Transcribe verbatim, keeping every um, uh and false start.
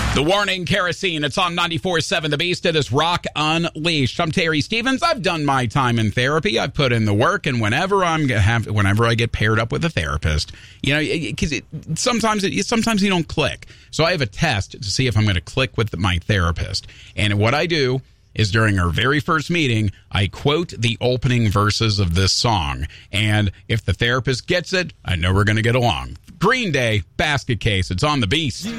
The Warning Kerosene. It's on ninety-four point seven The Beast. It is Rock Unleashed. I'm Terry Stevens. I've done my time in therapy. I've put in the work, and whenever I'm gonna have, whenever I get paired up with a therapist, you know, because it, it, sometimes it, sometimes you don't click. So I have a test to see if I'm going to click with my therapist. And what I do is during our very first meeting, I quote the opening verses of this song. And if the therapist gets it, I know we're going to get along. Green Day, Basket Case. It's on The Beast.